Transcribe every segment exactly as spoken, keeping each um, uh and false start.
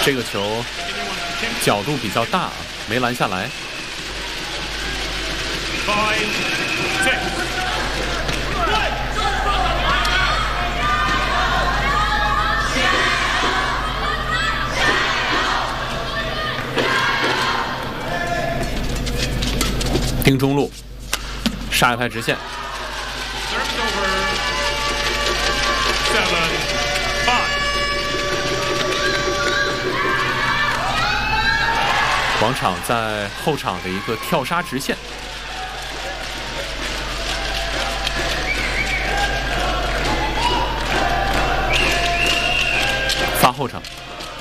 这个球角度比较大啊，没拦下来。盯中路，杀一拍直线。王昶在后场的一个跳杀直线，发后场。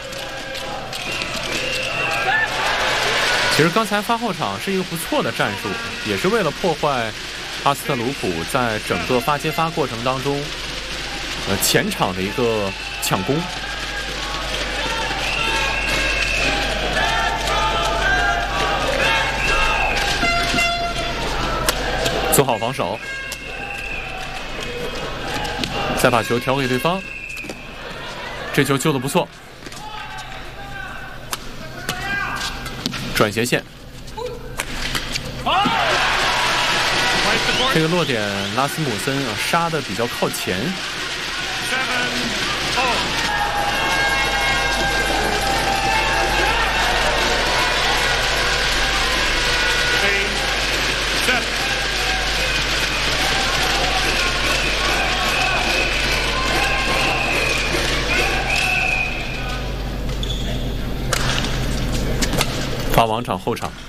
其实刚才发后场是一个不错的战术，也是为了破坏阿斯特鲁普在整个发接发过程当中，呃前场的一个抢攻。做好防守，再把球调给对方，这球救得不错。转斜线，这个落点拉斯姆森啊杀的比较靠前。发王昶后场，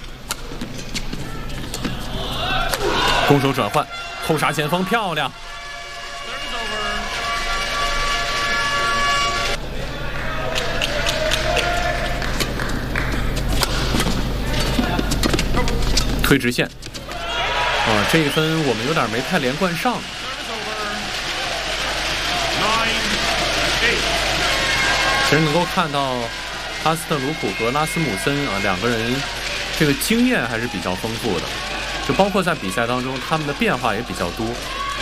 攻守转换，后杀前锋漂亮。推直线，啊，这一分我们有点没太连贯上。其实能够看到阿斯特鲁普和拉斯姆森啊两个人这个经验还是比较丰富的，就包括在比赛当中他们的变化也比较多。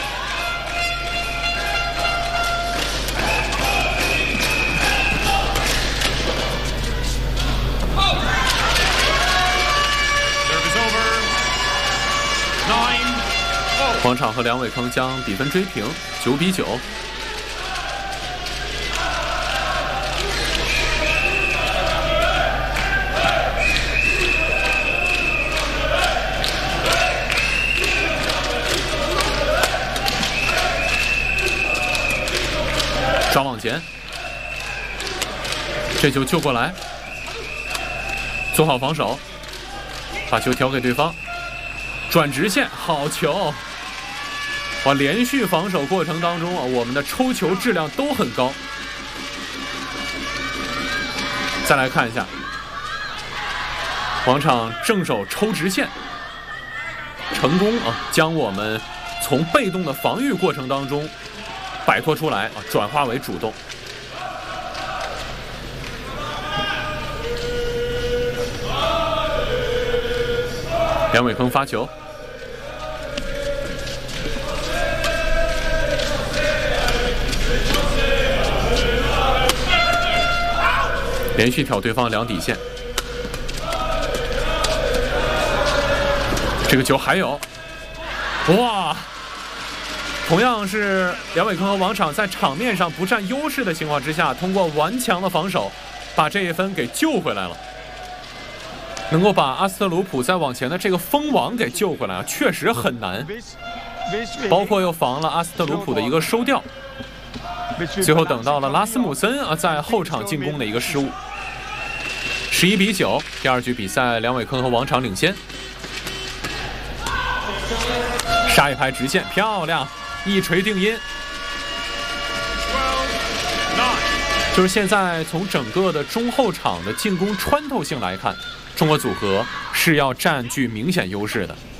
王昶和梁伟铿将比分追平，九比九。抓往前，这球救过来，做好防守，把球调给对方，转直线，好球！哇，连续防守过程当中啊，我们的抽球质量都很高。再来看一下，王昶正手抽直线，成功啊，将我们从被动的防御过程当中摆脱出来啊，转化为主动。梁伟铿发球，连续挑对方两底线。这个球还有，哇！同样是梁伟铿和王昶在场面上不占优势的情况之下，通过顽强的防守，把这一分给救回来了。能够把阿斯特鲁普再往前的这个封网给救回来啊，确实很难。包括又防了阿斯特鲁普的一个收掉，最后等到了拉斯姆森啊在后场进攻的一个失误。十一比九，第二局比赛，梁伟铿和王昶领先。杀一拍直线，漂亮！一锤定音。就是现在从整个的中后场的进攻穿透性来看，中国组合是要占据明显优势的。